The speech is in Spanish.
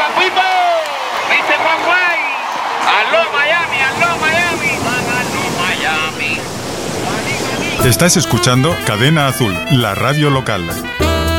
Pipo! ¿Viste Juan Guay? ¡Aló Miami! ¡Aló Miami! ¡Aló Miami! Estás escuchando Cadena Azul, la radio local.